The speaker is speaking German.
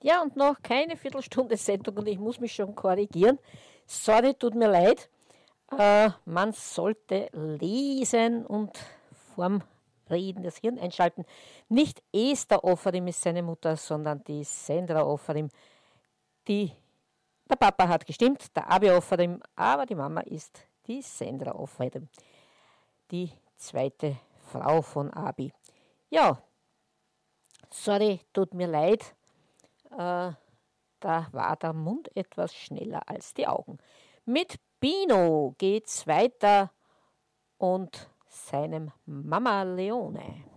Ja, und noch keine Viertelstunde Sendung und ich muss mich schon korrigieren. Sorry, tut mir leid. Man sollte lesen und vorm Reden das Hirn einschalten. Nicht Esther Offerim ist seine Mutter, sondern die Sandra Offerim. Der Papa hat gestimmt, der Abi Offerim, aber die Mama ist die Sandra Offerim, die zweite Frau von Abi. Ja, sorry, tut mir leid. Da war der Mund etwas schneller als die Augen. Mit Pino geht's weiter und seinem Mama Leone.